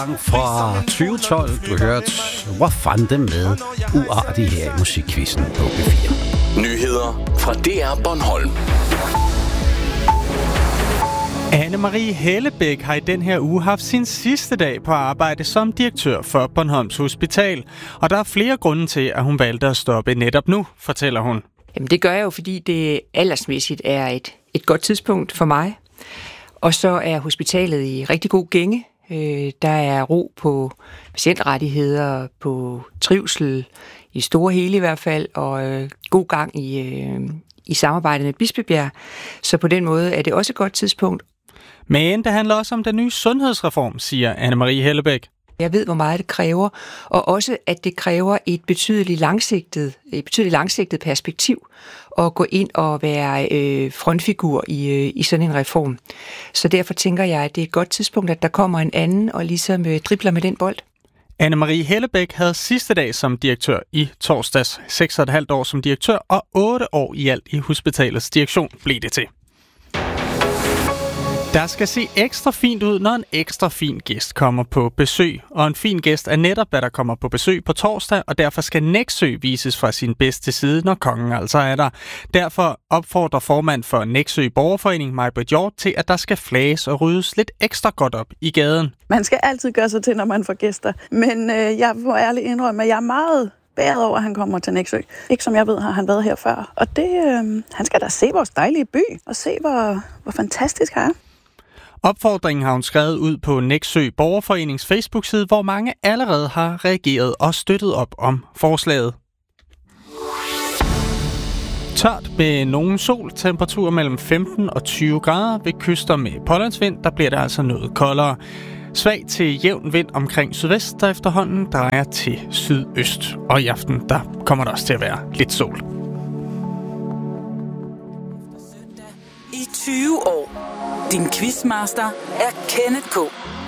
Fra 2012, du hørte Hvor fanden med uartig her i musikquizzen på P4. Nyheder fra DR Bornholm. Anne-Marie Hellebæk har i den her uge haft sin sidste dag på arbejde som direktør for Bornholms Hospital. Og der er flere grunde til, at hun valgte at stoppe netop nu, fortæller hun. Jamen det gør jeg jo, fordi det aldersmæssigt er et godt tidspunkt for mig. Og så er hospitalet i rigtig god gænge. Der er ro på patientrettigheder, på trivsel, i store hele i hvert fald, og god gang i samarbejdet med Bispebjerg. Så på den måde er det også et godt tidspunkt. Men det handler også om den nye sundhedsreform, siger Anne-Marie Hellebæk. Jeg ved, hvor meget det kræver, og også, at det kræver et betydeligt langsigtet perspektiv at gå ind og være frontfigur i sådan en reform. Så derfor tænker jeg, at det er et godt tidspunkt, at der kommer en anden og ligesom dribler med den bold. Anne-Marie Hellebæk havde sidste dag som direktør i torsdags, 6,5 år som direktør og 8 år i alt i hospitalets direktion blev det til. Der skal se ekstra fint ud, når en ekstra fin gæst kommer på besøg. Og en fin gæst er netop, hvad der kommer på besøg på torsdag, og derfor skal Nexø vises fra sin bedste side, når kongen altså er der. Derfor opfordrer formand for Nexø Borgerforening, Maj-Britt Hjort, til, at der skal flages og ryddes lidt ekstra godt op i gaden. Man skal altid gøre sig til, når man får gæster. Men jeg må ærligt indrømme, at jeg er meget bæret over, at han kommer til Nexø. Ikke som jeg ved, har han været her før. Og det, han skal da se vores dejlige by, og se, hvor fantastisk han er. Opfordringen har hun skrevet ud på Nexø Borgerforenings Facebook-side, hvor mange allerede har reageret og støttet op om forslaget. Tørt med nogen sol, temperatur mellem 15 og 20 grader. Ved kyster med pålandsvind, der bliver det altså noget koldere. Svag til jævn vind omkring sydvest, der efterhånden drejer til sydøst. Og i aften, der kommer der også til at være lidt sol. I 20 år. Din quizmaster er Kenneth K.